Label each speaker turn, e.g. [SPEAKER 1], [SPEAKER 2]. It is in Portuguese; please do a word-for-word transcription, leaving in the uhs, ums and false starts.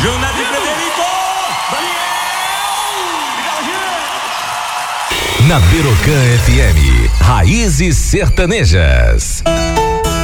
[SPEAKER 1] Jornada de Frederico! Daniel!
[SPEAKER 2] Na Birocan F M, Raízes Sertanejas.